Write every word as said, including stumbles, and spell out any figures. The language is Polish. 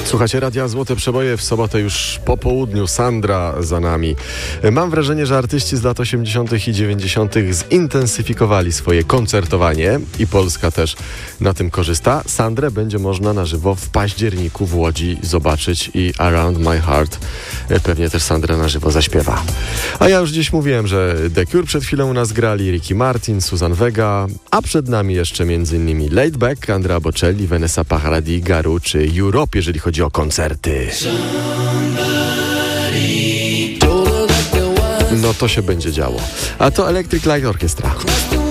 Słuchajcie, Radia Złote Przeboje w sobotę już po południu. Sandra za nami. Mam wrażenie, że artyści z lat osiemdziesiątych i dziewięćdziesiątych zintensyfikowali swoje koncertowanie i Polska też na tym korzysta. Sandrę będzie można na żywo w październiku w Łodzi zobaczyć i Around My Heart pewnie też Sandra na żywo zaśpiewa. A ja już dziś mówiłem, że The Cure przed chwilą u nas grali, Ricky Martin, Suzanne Vega, a przed nami jeszcze m.in. Laid Back, Andrea Bocelli, Vanessa Paradis, Garu czy Europe, jeżeli chodzi o koncerty. No to się będzie działo. A to Electric Light Orchestra.